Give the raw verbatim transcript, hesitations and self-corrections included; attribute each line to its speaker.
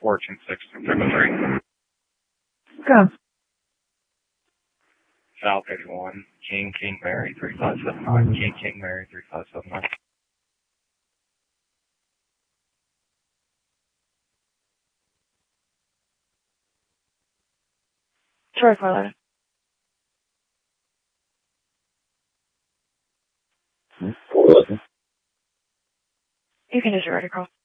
Speaker 1: Fortune six triple three.
Speaker 2: Go.
Speaker 1: Falcon one, King King Mary three five seven nine, King King Mary three five seven nine.
Speaker 2: Troy Carlotta.
Speaker 3: Hmm?
Speaker 2: You can just write a call.